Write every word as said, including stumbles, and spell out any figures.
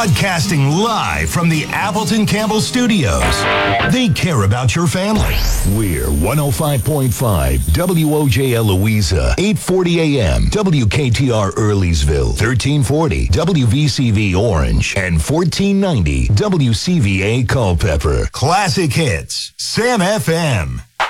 Broadcasting live from the Appleton Campbell Studios. They care about your family. We're one oh five point five W O J L Louisa, eight forty A M, W K T R Earleysville, thirteen forty W V C V Orange, and fourteen ninety W C V A Culpeper. Classic hits, Sam F M.